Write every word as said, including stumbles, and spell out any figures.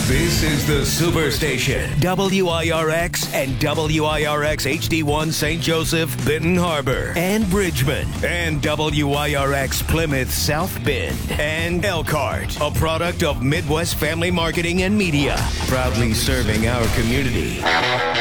This is the Superstation. W I R X and W I R X H D one Saint Joseph, Benton Harbor, and Bridgman. And W I R X Plymouth, South Bend. And Elkhart, a product of Midwest Family Marketing and Media. Proudly serving our community.